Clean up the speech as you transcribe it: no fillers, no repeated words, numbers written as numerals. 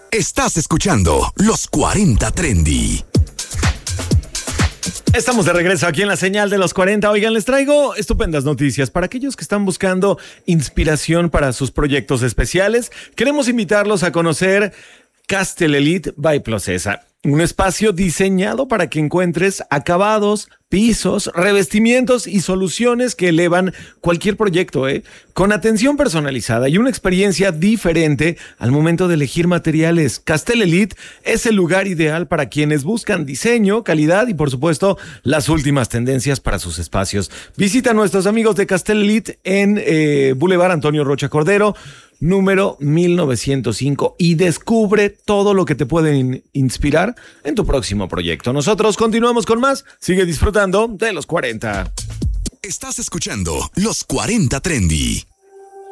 Estás escuchando Los 40 Trendy. Estamos de regreso aquí en la señal de los 40. Oigan, les traigo estupendas noticias para aquellos que están buscando inspiración para sus proyectos especiales. Queremos invitarlos a conocer Castel Elite by Procesa, un espacio diseñado para que encuentres acabados, pisos, revestimientos y soluciones que elevan cualquier proyecto, con atención personalizada y una experiencia diferente al momento de elegir materiales. Castel Elite es el lugar ideal para quienes buscan diseño, calidad y, por supuesto, las últimas tendencias para sus espacios. Visita a nuestros amigos de Castel Elite en Boulevard Antonio Rocha Cordero, número 1905, y descubre todo lo que te puede inspirar en tu próximo proyecto. Nosotros continuamos con más. Sigue disfrutando de los 40. Estás escuchando Los 40 Trendy.